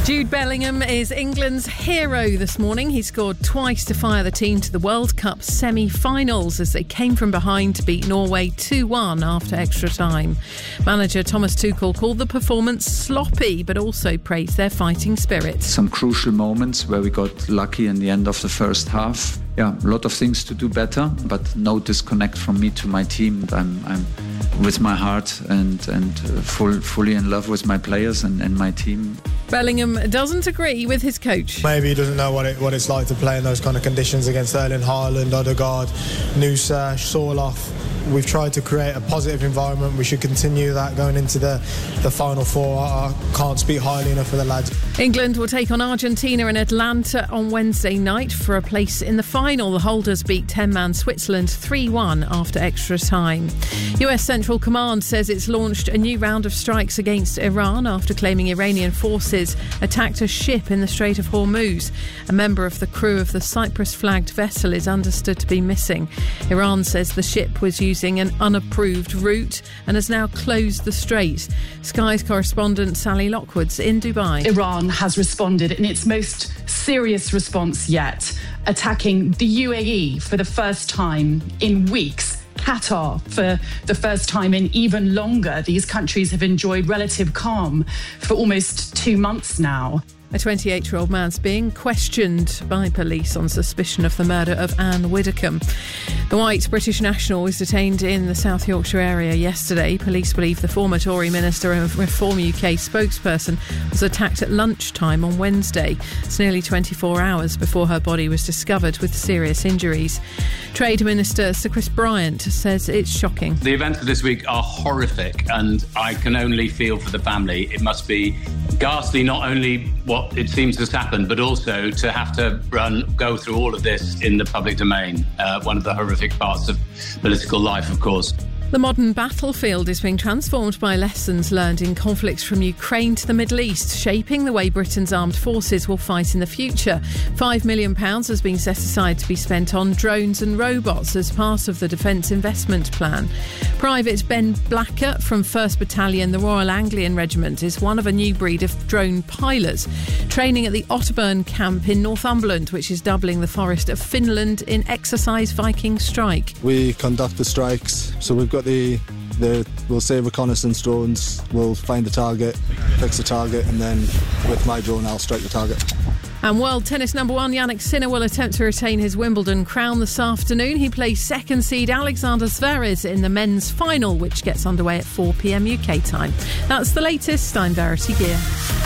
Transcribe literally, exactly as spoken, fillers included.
Jude Bellingham is England's hero this morning. He scored twice to fire the team to the World Cup semi-finals as they came from behind to beat Norway two one after extra time. Manager Thomas Tuchel called the performance sloppy, but also praised their fighting spirit. Some crucial moments where we got lucky in the end of the first half. Yeah, a lot of things to do better, but no disconnect from me to my team. I'm, I'm with my heart and, and full, fully in love with my players and, and my team. Bellingham doesn't agree with his coach. Maybe he doesn't know what it, what it's like to play in those kind of conditions against Erling Haaland, Odegaard, Nusa, Sorloth. We've tried to create a positive environment. We should continue that going into the, the Final Four. I, I can't speak highly enough of the lads. England will take on Argentina in Atlanta on Wednesday night for a place in the final. The holders beat ten-man Switzerland three one after extra time. U S Central Command says it's launched a new round of strikes against Iran after claiming Iranian forces attacked a ship in the Strait of Hormuz. A member of the crew of the Cyprus-flagged vessel is understood to be missing. Iran says the ship was using an unapproved route and has now closed the strait. Sky's correspondent Sally Lockwood's in Dubai. Iran has responded in its most serious response yet, attacking the U A E for the first time in weeks. Qatar for the first time in even longer. These countries have enjoyed relative calm for almost two months now. A twenty-eight-year-old man's being questioned by police on suspicion of the murder of Anne Widdecombe. The white British national was detained in the South Yorkshire area yesterday. Police believe the former Tory Minister and Reform U K spokesperson was attacked at lunchtime on Wednesday. It's nearly twenty-four hours before her body was discovered with serious injuries. Trade Minister Sir Chris Bryant says it's shocking. The events of this week are horrific and I can only feel for the family. It must be ghastly not only what it seems has happened, but also to have to run, go through all of this in the public domain. Uh, one of the horrific parts of political life, of course. The modern battlefield is being transformed by lessons learned in conflicts from Ukraine to the Middle East, shaping the way Britain's armed forces will fight in the future. Five million pounds has been set aside to be spent on drones and robots as part of the Defence Investment Plan. Private Ben Blacker from first Battalion, the Royal Anglian Regiment, is one of a new breed of drone pilots, training at the Otterburn camp in Northumberland, which is doubling the forest of Finland in Exercise Viking Strike. We conduct the strikes, so we've got The, the we'll say reconnaissance drones, we'll find the target, fix the target, and then with my drone I'll strike the target. And world tennis number one Jannik Sinner will attempt to retain his Wimbledon crown this afternoon. He plays second seed Alexander Zverev in the men's final, which gets underway at four p.m. U K time. That's the latest. I'm Verity Gear.